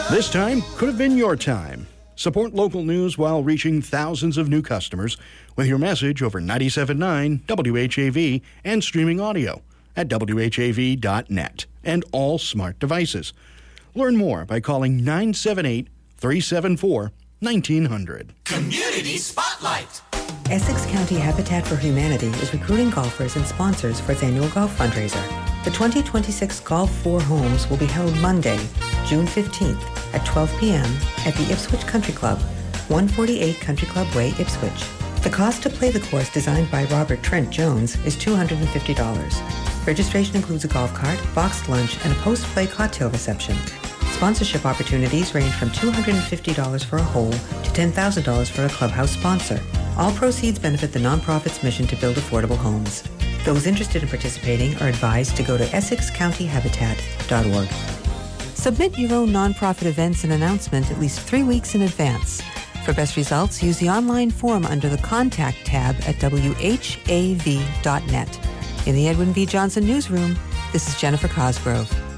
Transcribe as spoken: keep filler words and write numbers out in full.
This time could have been your time. Support local news while reaching thousands of new customers with your message over ninety-seven point nine W H A V and streaming audio at W H A V dot net and all smart devices. Learn more by calling nine seven eight, three seven four, one nine zero zero. Community Spotlight. Essex County Habitat for Humanity is recruiting golfers and sponsors for its annual golf fundraiser. The twenty twenty-six Golf Four Homes will be held Monday, June fifteenth at twelve p.m. at the Ipswich Country Club, one forty-eight Country Club Way, Ipswich. The cost to play the course designed by Robert Trent Jones is two hundred fifty dollars. Registration includes a golf cart, boxed lunch, and a post-play cocktail reception. Sponsorship opportunities range from two hundred fifty dollars for a hole to ten thousand dollars for a clubhouse sponsor. All proceeds benefit the nonprofit's mission to build affordable homes. Those interested in participating are advised to go to essex county habitat dot org. Submit your own nonprofit events and announcement at least three weeks in advance. For best results, use the online form under the Contact tab at W H A V dot net. In the Edwin V. Johnson Newsroom, this is Jennifer Cosgrove.